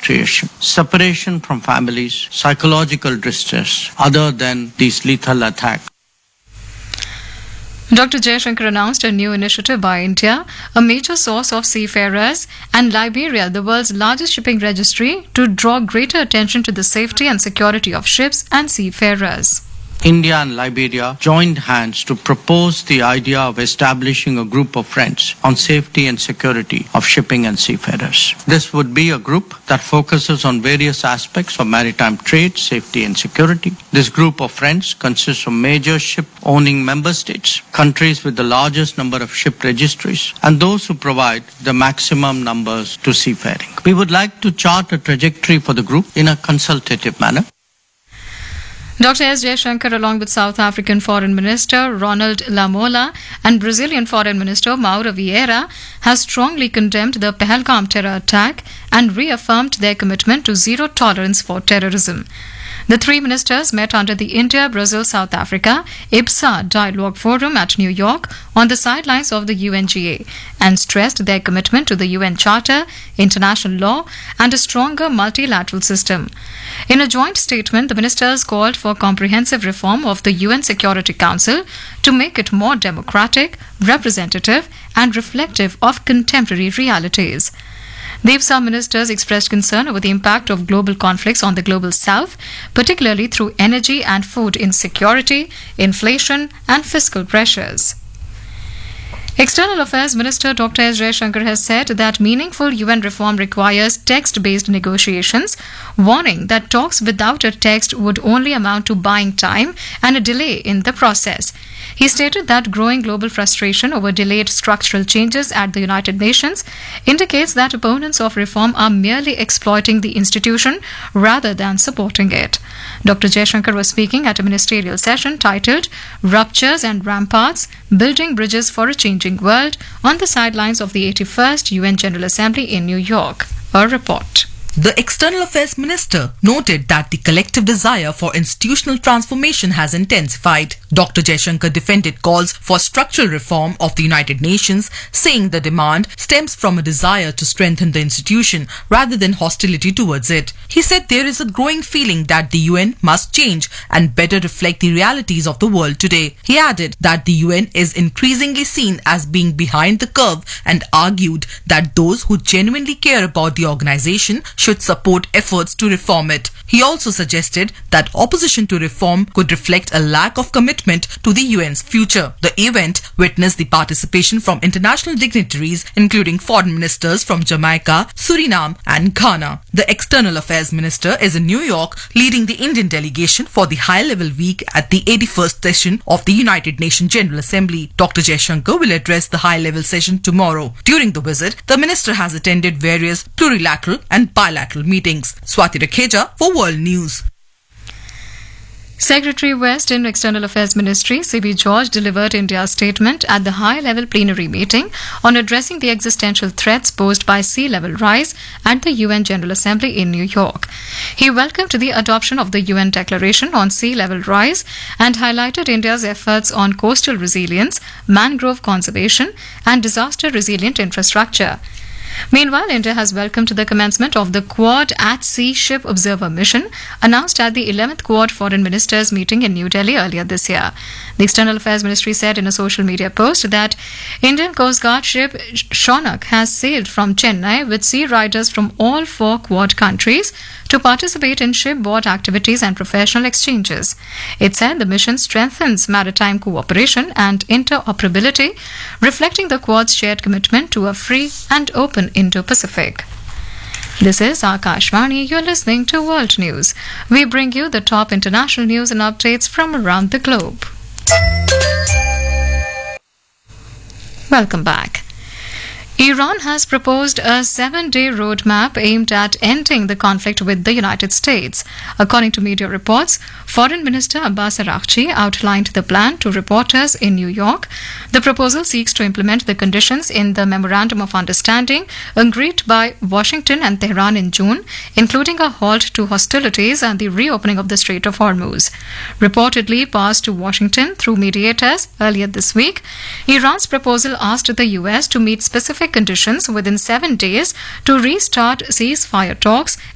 repatriation, separation from families, psychological distress other than these lethal attacks. Dr. Jaishankar announced a new initiative by India, a major source of seafarers, and Liberia, the world's largest shipping registry, to draw greater attention to the safety and security of ships and seafarers. India and Liberia joined hands to propose the idea of establishing a group of friends on safety and security of shipping and seafarers. This would be a group that focuses on various aspects of maritime trade, safety and security. This group of friends consists of major ship-owning member states, countries with the largest number of ship registries, and those who provide the maximum numbers to seafaring. We would like to chart a trajectory for the group in a consultative manner. Dr. S. Jaishankar, along with South African Foreign Minister Ronald Lamola and Brazilian Foreign Minister Mauro Vieira, has strongly condemned the Pahalgam terror attack and reaffirmed their commitment to zero tolerance for terrorism. The three ministers met under the India-Brazil-South Africa IBSA Dialogue Forum at New York on the sidelines of the UNGA and stressed their commitment to the UN Charter, international law and a stronger multilateral system. In a joint statement, the ministers called for comprehensive reform of the UN Security Council to make it more democratic, representative and reflective of contemporary realities. The IBSA ministers expressed concern over the impact of global conflicts on the global south, particularly through energy and food insecurity, inflation and fiscal pressures. External Affairs Minister Dr. S. Jaishankar has said that meaningful UN reform requires text-based negotiations, warning that talks without a text would only amount to buying time and a delay in the process. He stated that growing global frustration over delayed structural changes at the United Nations indicates that opponents of reform are merely exploiting the institution rather than supporting it. Dr. Jaishankar was speaking at a ministerial session titled Ruptures and Ramparts, Building Bridges for a Changing World on the sidelines of the 81st UN General Assembly in New York. A report. The External Affairs Minister noted that the collective desire for institutional transformation has intensified. Dr. Jaishankar defended calls for structural reform of the United Nations, saying the demand stems from a desire to strengthen the institution rather than hostility towards it. He said there is a growing feeling that the UN must change and better reflect the realities of the world today. He added that the UN is increasingly seen as being behind the curve and argued that those who genuinely care about the organization should support efforts to reform it. He also suggested that opposition to reform could reflect a lack of commitment to the UN's future. The event witnessed the participation from international dignitaries, including foreign ministers from Jamaica, Suriname and Ghana. The External Affairs Minister is in New York leading the Indian delegation for the high-level week at the 81st session of the United Nations General Assembly. Dr. Jaishankar will address the high-level session tomorrow. During the visit, the minister has attended various plurilateral and bilateral meetings. Swati Rakheja for World News. Secretary West in External Affairs Ministry, C.B. George, delivered India's statement at the high-level plenary meeting on addressing the existential threats posed by sea level rise at the UN General Assembly in New York. He welcomed the adoption of the UN Declaration on Sea Level Rise and highlighted India's efforts on coastal resilience, mangrove conservation and disaster-resilient infrastructure. Meanwhile, India has welcomed the commencement of the Quad at-Sea Ship Observer Mission, announced at the 11th Quad Foreign Ministers meeting in New Delhi earlier this year. The External Affairs Ministry said in a social media post that Indian Coast Guard ship Shaunak has sailed from Chennai with sea riders from all 4 Quad countries to participate in shipboard activities and professional exchanges. It said the mission strengthens maritime cooperation and interoperability, reflecting the Quad's shared commitment to a free and open Indo-Pacific. This is Akashvani. You're listening to World News. We bring you the top international news and updates from around the globe. Welcome back. Iran has proposed a 7-day roadmap aimed at ending the conflict with the United States. According to media reports, Foreign Minister Abbas Araghchi outlined the plan to reporters in New York. The proposal seeks to implement the conditions in the Memorandum of Understanding agreed by Washington and Tehran in June, including a halt to hostilities and the reopening of the Strait of Hormuz. Reportedly passed to Washington through mediators earlier this week, Iran's proposal asked the U.S. to meet specific conditions within 7 days to restart ceasefire talks